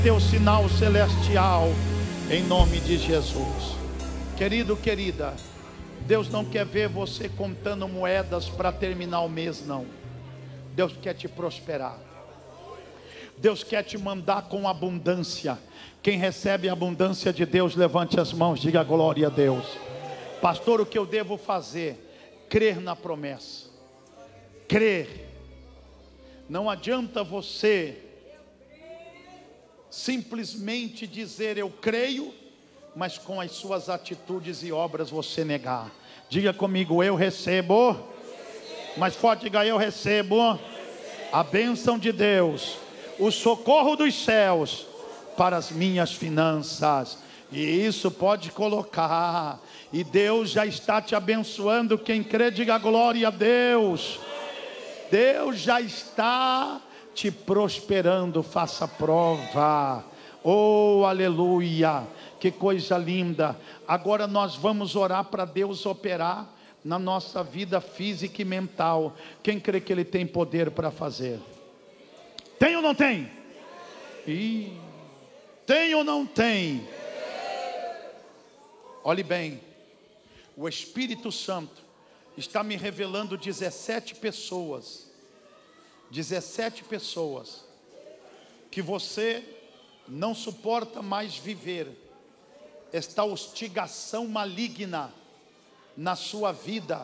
teu sinal celestial, em nome de Jesus. Querido, querida, Deus não quer ver você contando moedas para terminar o mês, não. Deus quer te prosperar. Deus quer te mandar com abundância. Quem recebe a abundância de Deus, levante as mãos, diga glória a Deus. Pastor, o que eu devo fazer? Crer na promessa. Crer. Não adianta você simplesmente dizer eu creio, mas com as suas atitudes e obras você negar. Diga comigo, eu recebo. Mais forte, diga, eu recebo a bênção de Deus, o socorro dos céus para as minhas finanças. E isso pode colocar. E Deus já está te abençoando. Quem crê, diga glória a Deus. Deus já está te prosperando. Faça prova. Oh, aleluia. Que coisa linda. Agora nós vamos orar para Deus operar na nossa vida física e mental. Quem crê que Ele tem poder para fazer? Tem ou não tem? Tem ou não tem? Olhe bem. O Espírito Santo está me revelando 17 pessoas. 17 pessoas que você não suporta mais viver esta hostigação maligna na sua vida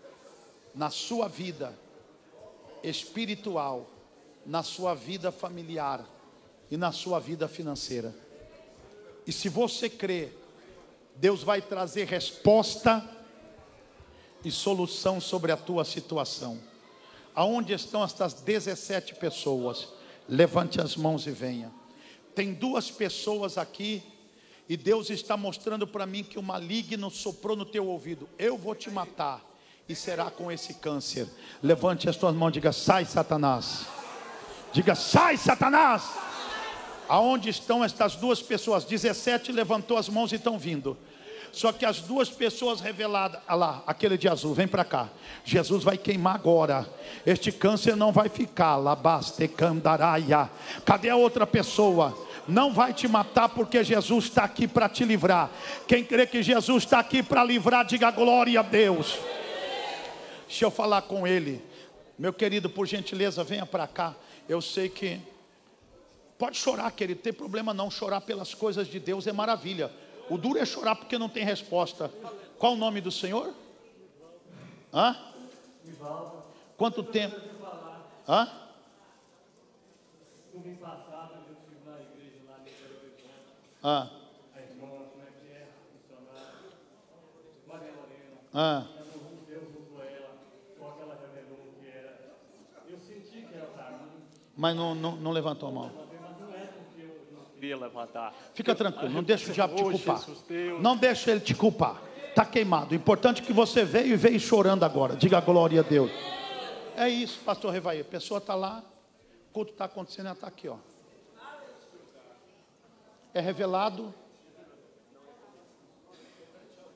espiritual, na sua vida familiar e na sua vida financeira. E se você crê, Deus vai trazer resposta e solução sobre a tua situação. Aonde estão estas 17 pessoas? Levante as mãos e venha. Tem 2 pessoas aqui e Deus está mostrando para mim que o maligno soprou no teu ouvido: eu vou te matar, e será com esse câncer. Levante as tuas mãos e diga: sai, Satanás. Diga: sai, Satanás. Aonde estão estas 2 pessoas? 17 levantou as mãos e estão vindo. Só que as 2 pessoas reveladas, olha lá, aquele de azul, vem para cá. Jesus vai queimar agora. Este câncer não vai ficar. Labaste candaraia. Cadê a outra pessoa? Não vai te matar, porque Jesus está aqui para te livrar. Quem crê que Jesus está aqui para livrar, diga glória a Deus. Deixa eu falar com ele. Meu querido, por gentileza, venha para cá. Eu sei que pode chorar, querido, não tem problema não. Chorar pelas coisas de Deus é maravilha. O duro é chorar porque não tem resposta. Qual o nome do Senhor? Hã? Quanto tempo? Hã? Domingo passado eu estive na igreja lá de a irmã, como é que é? Missionária Maria Lorena. Deus usou ela, só que ela revelou que era. Eu senti que era o caminho. Mas não levantou a mão. Levantar. Fica tranquilo, não deixa o diabo te culpar. Não deixa ele te culpar. Está queimado. O importante é que você veio chorando agora. Diga glória a Deus. É isso, pastor Revaí. A pessoa está lá, o culto está acontecendo, ela está aqui, ó. É revelado